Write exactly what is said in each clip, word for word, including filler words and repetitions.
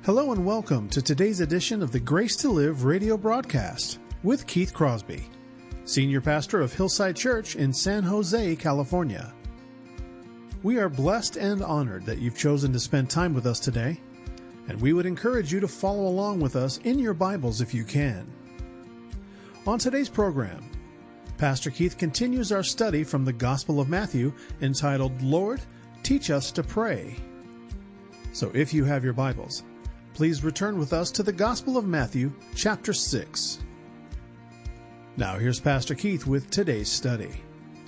Hello and welcome to today's edition of the Grace to Live radio broadcast with Keith Crosby, Senior Pastor of Hillside Church in San Jose, California. We are blessed and honored that you've chosen to spend time with us today, and we would encourage you to follow along with us in your Bibles if you can. On today's program, Pastor Keith continues our study from the Gospel of Matthew entitled, Lord, Teach Us to Pray. So if you have your Bibles, please return with us to the Gospel of Matthew, chapter six. Now here's Pastor Keith with today's study.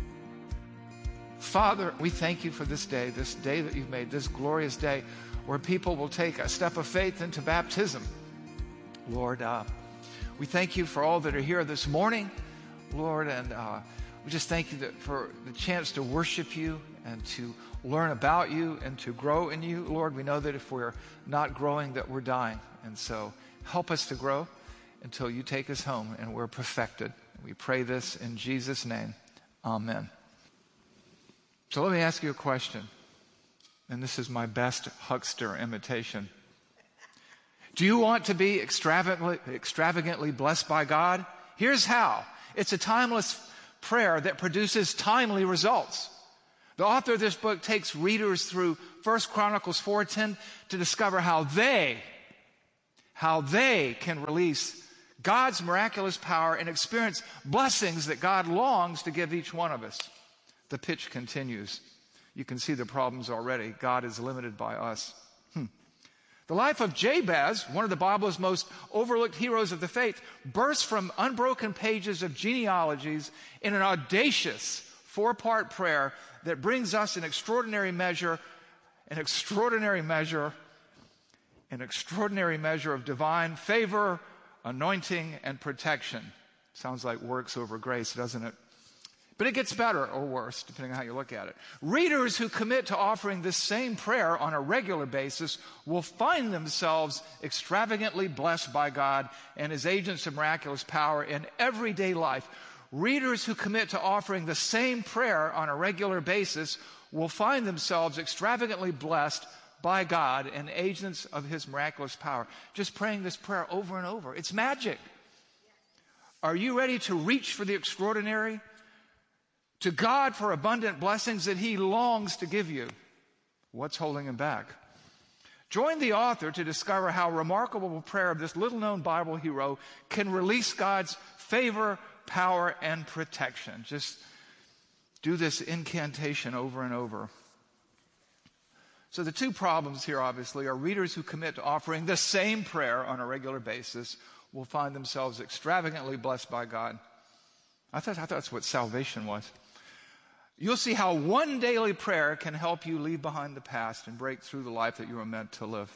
Father, we thank you for this day, this day that you've made, this glorious day where people will take a step of faith into baptism. Lord, uh, we thank you for all that are here this morning, Lord, and uh, we just thank you that for the chance to worship you and to learn about you and to grow in you. Lord, we know that if we're not growing, that we're dying. And so help us to grow until you take us home and we're perfected. We pray this in Jesus' name. Amen. So let me ask you a question. And this is my best huckster imitation. Do you want to be extravagantly, extravagantly blessed by God? Here's how. It's a timeless prayer that produces timely results. The author of this book takes readers through First Chronicles four ten to discover how they, how they can release God's miraculous power and experience blessings that God longs to give each one of us. The pitch continues. You can see the problems already. God is limited by us. Hmm. The life of Jabez, one of the Bible's most overlooked heroes of the faith, bursts from unbroken pages of genealogies in an audacious four-part prayer that brings us an extraordinary measure, an extraordinary measure, an extraordinary measure of divine favor, anointing, and protection. Sounds like works over grace, doesn't it? But it gets better or worse, depending on how you look at it. Readers who commit to offering this same prayer on a regular basis will find themselves extravagantly blessed by God and His agents of miraculous power in everyday life. Readers who commit to offering the same prayer on a regular basis will find themselves extravagantly blessed by God and agents of His miraculous power. Just praying this prayer over and over. It's magic. Are you ready to reach for the extraordinary? To God for abundant blessings that He longs to give you. What's holding Him back? Join the author to discover how remarkable a prayer of this little-known Bible hero can release God's favor, power, and protection. Just do this incantation over and over. So the two problems here, obviously, are readers who commit to offering the same prayer on a regular basis will find themselves extravagantly blessed by God. I thought, I thought that's what salvation was. You'll see how one daily prayer can help you leave behind the past and break through the life that you were meant to live.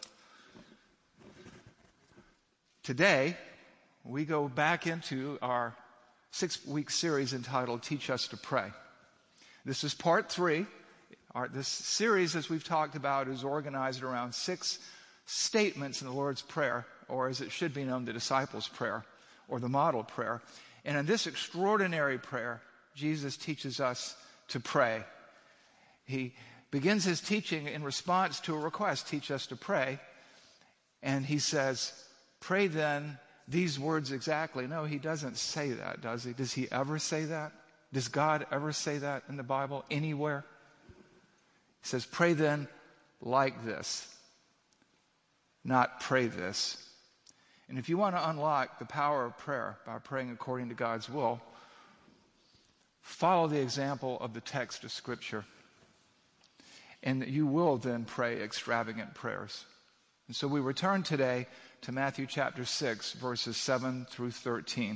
Today, we go back into our six-week series entitled Teach Us to Pray. This is part three. Our, this series, as we've talked about, is organized around six statements in the Lord's Prayer, or as it should be known, the disciples' prayer, or the model prayer. And in this extraordinary prayer, Jesus teaches us to pray. He begins his teaching in response to a request, teach us to pray. And he says, pray then these words exactly. No, he doesn't say that, does he? Does he ever say that? Does God ever say that in the Bible anywhere? He says, pray then like this, not pray this. And if you want to unlock the power of prayer by praying according to God's will, follow the example of the text of Scripture. And you will then pray extravagant prayers. And so we return today to Matthew chapter six, verses seven through thirteen.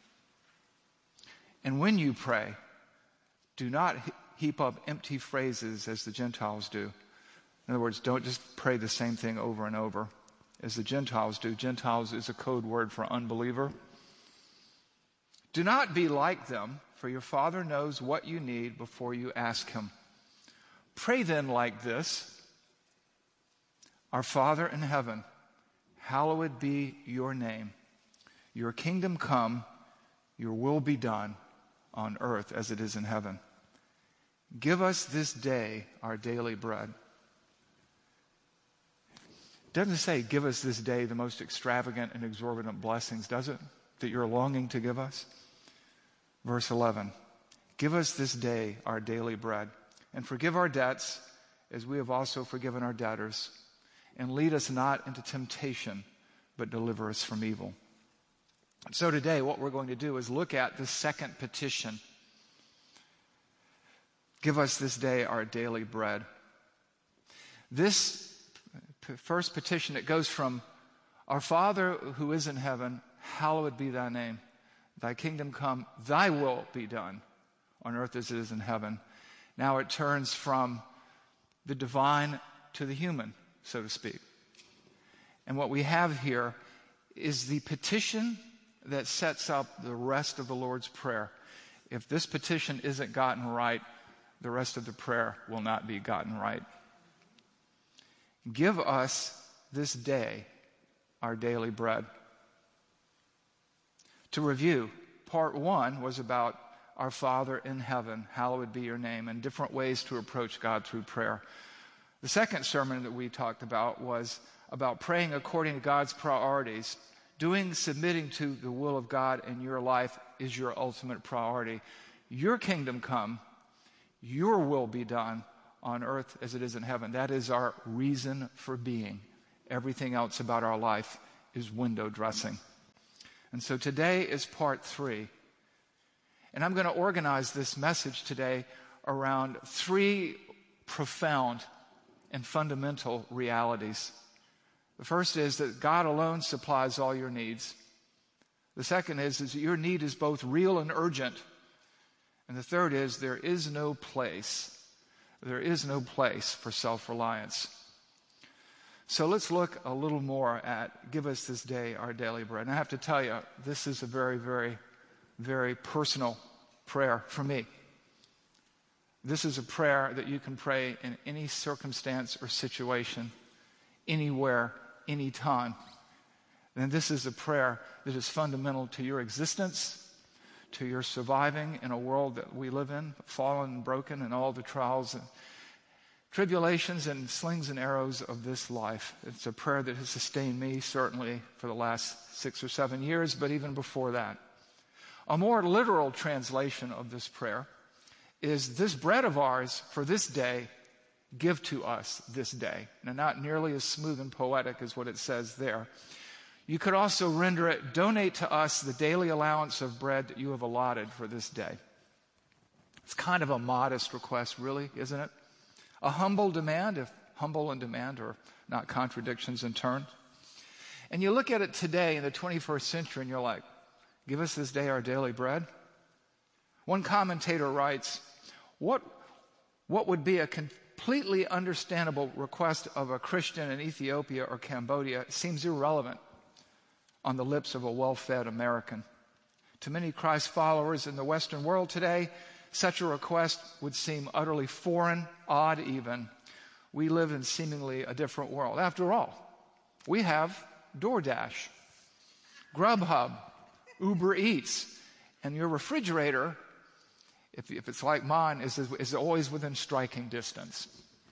And when you pray, do not heap up empty phrases as the Gentiles do. In other words, don't just pray the same thing over and over as the Gentiles do. Gentiles is a code word for unbeliever. Do not be like them, for your Father knows what you need before you ask Him. Pray then like this, Our Father in heaven, hallowed be your name. Your kingdom come, your will be done on earth as it is in heaven. Give us this day our daily bread. doesn't say, give us this day the most extravagant and exorbitant blessings, does it? That you're longing to give us? Verse eleven, give us this day our daily bread, and forgive our debts as we have also forgiven our debtors. And lead us not into temptation, but deliver us from evil. So today what we're going to do is look at the second petition. Give us this day our daily bread. This first petition, it goes from, our Father who is in heaven, hallowed be thy name. Thy kingdom come, thy will be done on earth as it is in heaven. Now it turns from the divine to the human, so to speak. And what we have here is the petition that sets up the rest of the Lord's Prayer. If this petition isn't gotten right, the rest of the prayer will not be gotten right. Give us this day our daily bread. To review, part one was about our Father in heaven, hallowed be your name, and different ways to approach God through prayer. The second sermon that we talked about was about praying according to God's priorities. Doing, submitting to the will of God in your life is your ultimate priority. Your kingdom come, your will be done on earth as it is in heaven. That is our reason for being. Everything else about our life is window dressing. And so today is part three. And I'm going to organize this message today around three profound and fundamental realities. The first is that God alone supplies all your needs. The second is, is that your need is both real and urgent. And the third is there is no place There is no place for self-reliance. So let's look a little more at give us this day our daily bread. And I have to tell you, this is a very, very, very personal prayer for me. This is a prayer that you can pray in any circumstance or situation, anywhere, anytime. And this is a prayer that is fundamental to your existence, to your surviving in a world that we live in, fallen and broken, and all the trials and tribulations and slings and arrows of this life. It's a prayer that has sustained me, certainly, for the last six or seven years, but even before that. A more literal translation of this prayer is, this bread of ours for this day, give to us this day. Now, not nearly as smooth and poetic as what it says there. You could also render it, donate to us the daily allowance of bread that you have allotted for this day. It's kind of a modest request, really, isn't it? A humble demand, if humble and demand are not contradictions in turn. And you look at it today in the twenty-first century and you're like, give us this day our daily bread? One commentator writes, what, what would be a completely understandable request of a Christian in Ethiopia or Cambodia seems irrelevant on the lips of a well-fed American. To many Christ followers in the Western world today, such a request would seem utterly foreign, odd even. We live in seemingly a different world. After all, we have DoorDash, Grubhub, Uber Eats, and your refrigerator, if, if it's like mine, is, is always within striking distance.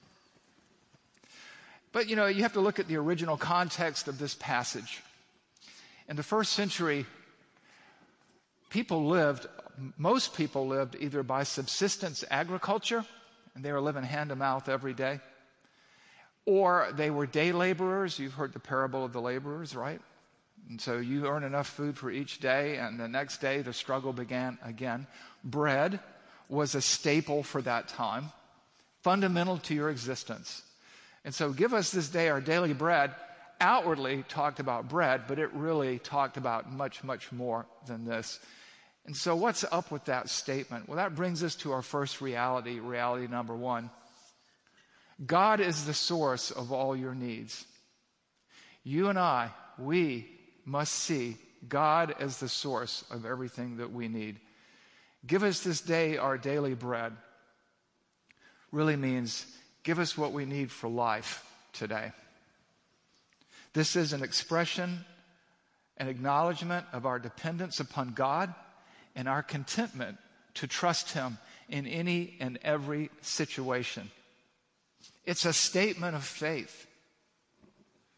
But, you know, you have to look at the original context of this passage. In the first century, people lived, most people lived either by subsistence agriculture, and they were living hand to mouth every day, or they were day laborers. You've heard the parable of the laborers, right? And so you earn enough food for each day, and the next day the struggle began again. Bread was a staple for that time, fundamental to your existence. And so give us this day our daily bread outwardly talked about bread, but it really talked about much, much more than this. And so what's up with that statement? Well, that brings us to our first reality, reality number one. God is the source of all your needs. You and I, we must see God as the source of everything that we need. Give us this day our daily bread really means give us what we need for life today. This is an expression, an acknowledgement of our dependence upon God and our contentment to trust Him in any and every situation. It's a statement of faith.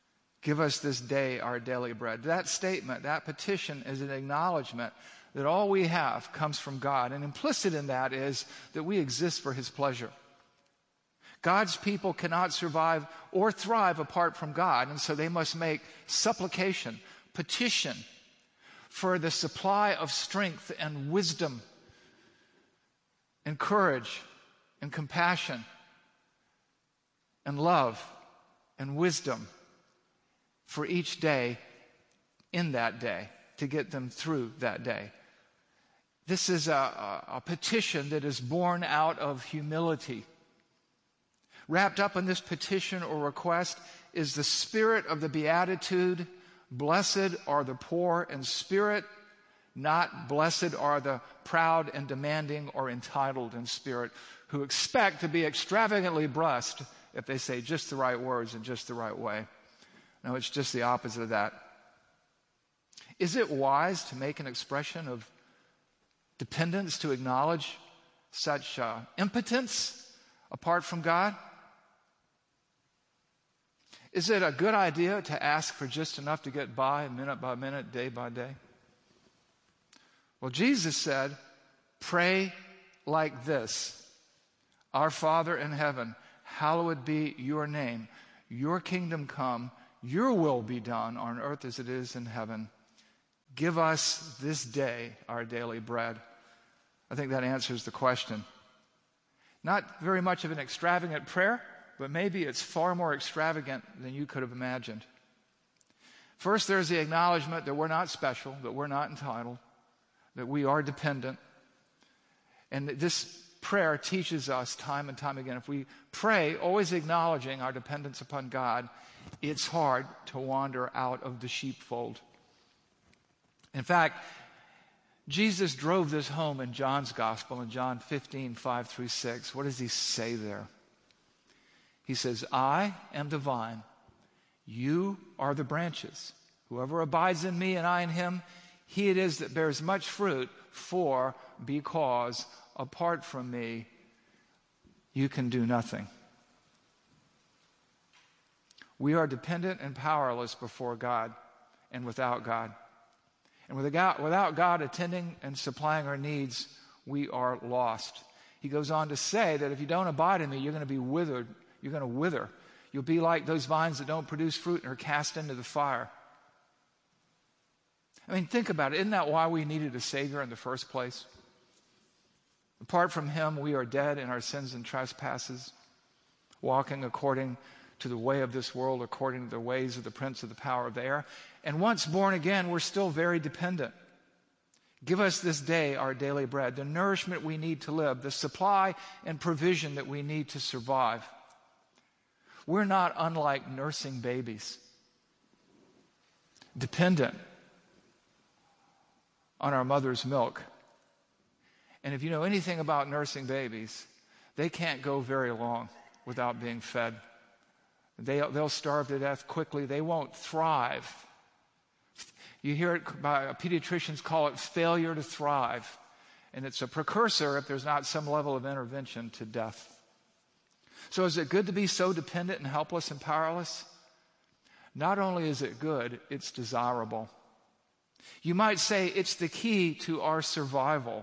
Give us this day our daily bread. That statement, that petition is an acknowledgement that all we have comes from God. And implicit in that is that we exist for His pleasure. God's people cannot survive or thrive apart from God, and so they must make supplication, petition for the supply of strength and wisdom and courage and compassion and love and wisdom for each day in that day to get them through that day. This is a, a, a petition that is born out of humility. Wrapped up in this petition or request is the spirit of the beatitude. Blessed are the poor in spirit, not blessed are the proud and demanding or entitled in spirit, who expect to be extravagantly blessed if they say just the right words in just the right way. No, it's just the opposite of that. Is it wise to make an expression of dependence, to acknowledge such uh, impotence apart from God? Is it a good idea to ask for just enough to get by, minute by minute, day by day? Well, Jesus said, pray like this. Our Father in heaven, hallowed be your name. Your kingdom come, your will be done on earth as it is in heaven. Give us this day our daily bread. I think that answers the question. Not very much of an extravagant prayer, but maybe it's far more extravagant than you could have imagined. First, there's the acknowledgement that we're not special, that we're not entitled, that we are dependent. And that this prayer teaches us time and time again, if we pray always acknowledging our dependence upon God, it's hard to wander out of the sheepfold. In fact, Jesus drove this home in John's Gospel, in John fifteen, five through six. What does he say there? He says, I am the vine, you are the branches. Whoever abides in me and I in him, he it is that bears much fruit, for because apart from me, you can do nothing. We are dependent and powerless before God and without God. And without, without God attending and supplying our needs, we are lost. He goes on to say that if you don't abide in me, you're going to be withered. You're going to wither. You'll be like those vines that don't produce fruit and are cast into the fire. I mean, think about it. Isn't that why we needed a Savior in the first place? Apart from Him, we are dead in our sins and trespasses, walking according to the way of this world, according to the ways of the prince of the power of the air. And once born again, we're still very dependent. Give us this day our daily bread, the nourishment we need to live, the supply and provision that we need to survive. We're not unlike nursing babies, dependent on our mother's milk. And if you know anything about nursing babies, they can't go very long without being fed. They, they'll starve to death quickly. They won't thrive. You hear it by pediatricians call it failure to thrive. And it's a precursor, if there's not some level of intervention, to death. So is it good to be so dependent and helpless and powerless? Not only is it good, it's desirable. You might say it's the key to our survival,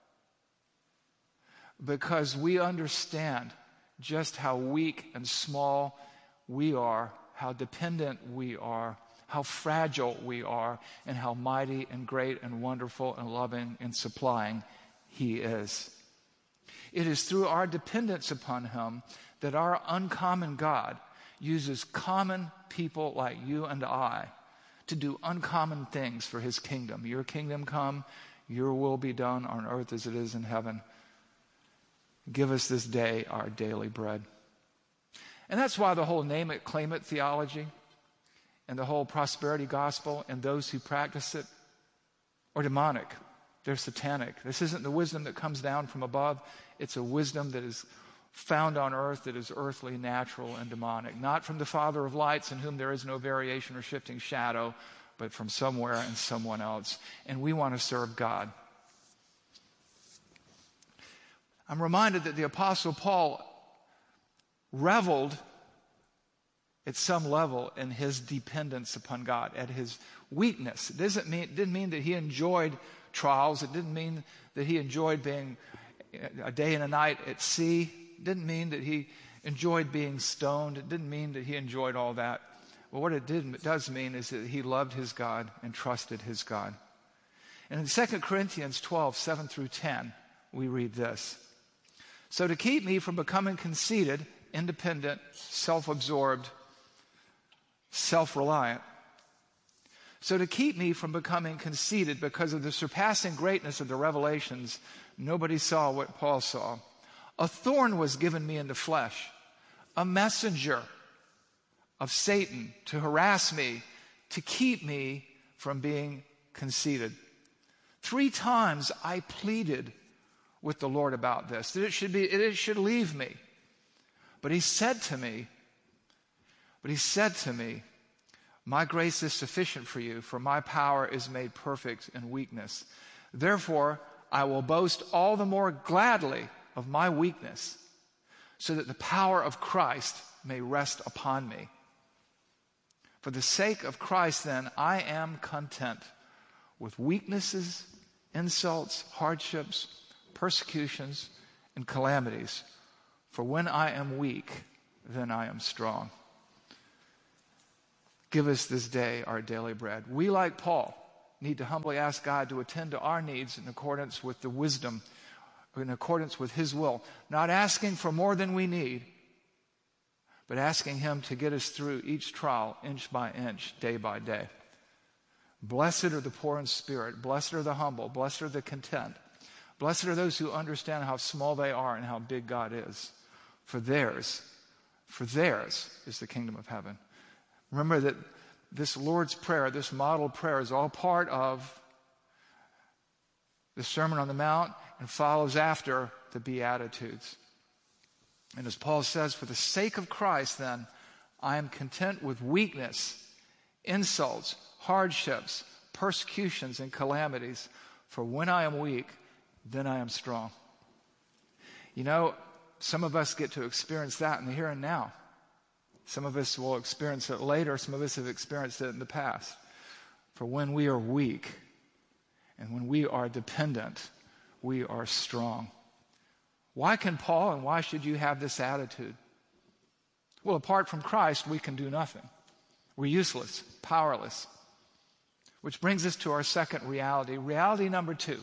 because we understand just how weak and small we are, how dependent we are, how fragile we are, and how mighty and great and wonderful and loving and supplying He is. It is through our dependence upon Him that our uncommon God uses common people like you and I to do uncommon things for His kingdom. Your kingdom come, your will be done on earth as it is in heaven. Give us this day our daily bread. And that's why the whole name it, claim it theology and the whole prosperity gospel and those who practice it are demonic. They're satanic. This isn't the wisdom that comes down from above. It's a wisdom that is found on earth that is earthly, natural, and demonic. Not from the Father of lights, in whom there is no variation or shifting shadow, but from somewhere and someone else. And we want to serve God. I'm reminded that the Apostle Paul reveled at some level in his dependence upon God, at his weakness. It doesn't mean, it didn't mean that he enjoyed trials. It didn't mean that he enjoyed being a day and a night at sea. It didn't mean that he enjoyed being stoned. It didn't mean that he enjoyed all that. But what it did, it does mean is that he loved his God and trusted his God. And in Second Corinthians twelve, seven through ten, we read this. So to keep me from becoming conceited, independent, self-absorbed, self-reliant, so to keep me from becoming conceited because of the surpassing greatness of the revelations, nobody saw what Paul saw. A thorn was given me in the flesh, a messenger of Satan to harass me, to keep me from being conceited. Three times I pleaded with the Lord about this, that it should be, it should leave me. But he said to me, but he said to me, my grace is sufficient for you, for my power is made perfect in weakness. Therefore, I will boast all the more gladly of my weakness, so that the power of Christ may rest upon me. For the sake of Christ, then, I am content with weaknesses, insults, hardships, persecutions, and calamities. For when I am weak, then I am strong. Give us this day our daily bread. We, like Paul, need to humbly ask God to attend to our needs in accordance with the wisdom, in accordance with his will. Not asking for more than we need, but asking him to get us through each trial, inch by inch, day by day. Blessed are the poor in spirit. Blessed are the humble. Blessed are the content. Blessed are those who understand how small they are and how big God is. For theirs, for theirs is the kingdom of heaven. Remember that this Lord's Prayer, this model prayer, is all part of the Sermon on the Mount and follows after the Beatitudes. And as Paul says, for the sake of Christ, then, I am content with weakness, insults, hardships, persecutions, and calamities. For when I am weak, then I am strong. You know, some of us get to experience that in the here and now. Some of us will experience it later. Some of us have experienced it in the past. For when we are weak and when we are dependent, we are strong. Why can Paul and why should you have this attitude? Well, apart from Christ, we can do nothing. We're useless, powerless. Which brings us to our second reality. Reality number two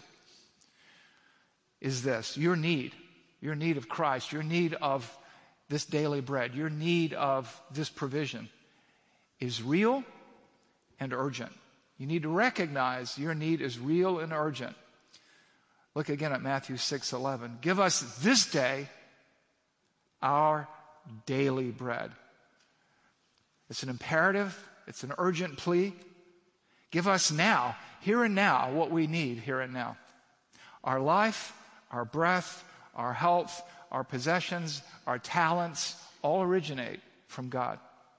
is this: your need, your need of Christ, your need of this daily bread, your need of this provision is real and urgent. You need to recognize your need is real and urgent. Look again at Matthew six eleven. Give us this day our daily bread. It's an imperative. It's an urgent plea. Give us now, here and now, what we need here and now. Our life, our breath, our health, our possessions, our talents, all originate from God.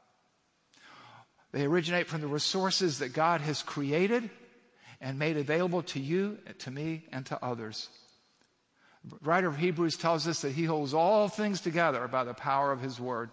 They originate from the resources that God has created and made available to you, to me, and to others. The writer of Hebrews tells us that he holds all things together by the power of his word.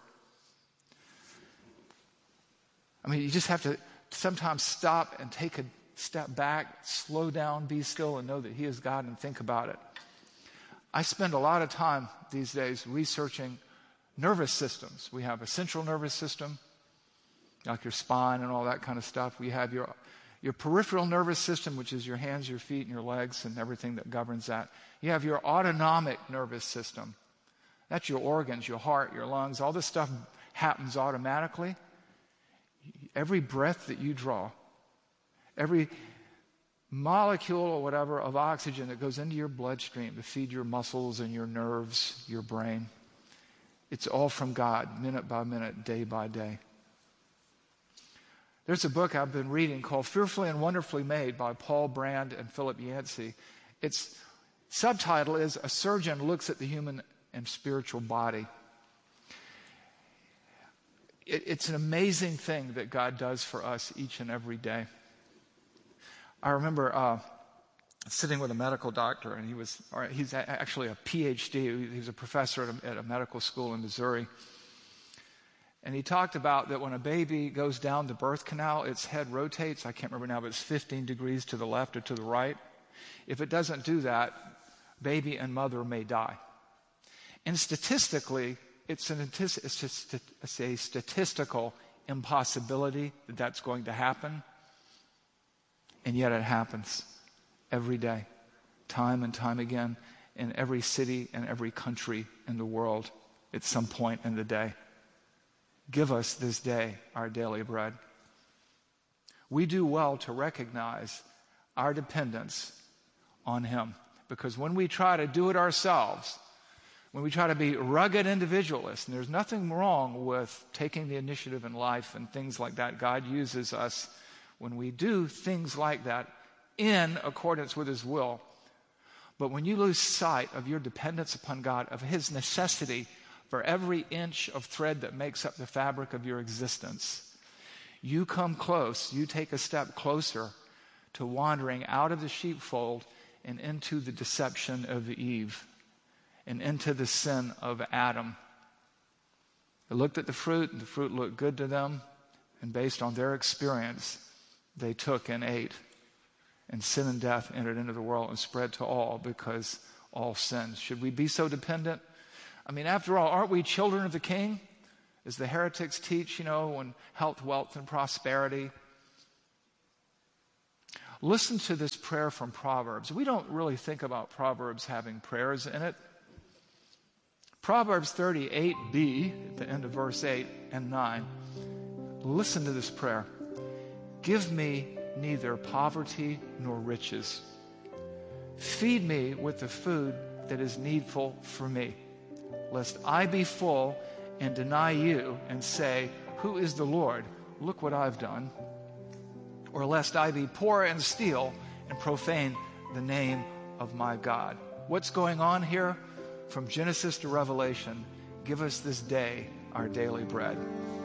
I mean, you just have to sometimes stop and take a step back, slow down, be still, and know that he is God and think about it. I spend a lot of time these days researching nervous systems. We have a central nervous system, like your spine and all that kind of stuff. We have your your peripheral nervous system, which is your hands, your feet, and your legs, and everything that governs that. You have your autonomic nervous system. That's your organs, your heart, your lungs. All this stuff happens automatically. Every breath that you draw, every molecule or whatever of oxygen that goes into your bloodstream to feed your muscles and your nerves, your brain, it's all from God, minute by minute, day by day. There's a book I've been reading called Fearfully and Wonderfully Made by Paul Brand and Philip Yancey. Its subtitle is A Surgeon Looks at the Human and Spiritual Body. It, it's an amazing thing that God does for us each and every day. I remember uh, sitting with a medical doctor, and he was, or he's actually a P H D. He was a professor at a, at a medical school in Missouri. And he talked about that when a baby goes down the birth canal, its head rotates. I can't remember now, but it's fifteen degrees to the left or to the right. If it doesn't do that, baby and mother may die. And statistically, it's, an, it's a statistical impossibility that that's going to happen. And yet it happens every day, time and time again, in every city and every country in the world at some point in the day. Give us this day our daily bread. We do well to recognize our dependence on him, because when we try to do it ourselves, when we try to be rugged individualists, and there's nothing wrong with taking the initiative in life and things like that. God uses us when we do things like that in accordance with his will. But when you lose sight of your dependence upon God, of his necessity for every inch of thread that makes up the fabric of your existence, you come close, you take a step closer to wandering out of the sheepfold and into the deception of Eve and into the sin of Adam. They looked at the fruit, and the fruit looked good to them, and based on their experience, they took and ate. And sin and death entered into the world and spread to all, because all sinned. Should we be so dependent? I mean, after all, aren't we children of the King? As the heretics teach, you know, when health, wealth, and prosperity. Listen to this prayer from Proverbs. We don't really think about Proverbs having prayers in it. Proverbs thirty-eight b, at the end of verse eight and nine. Listen to this prayer. Give me neither poverty nor riches. Feed me with the food that is needful for me, lest I be full and deny you and say, who is the Lord? Look what I've done. Or lest I be poor and steal and profane the name of my God. What's going on here? From Genesis to Revelation, give us this day our daily bread.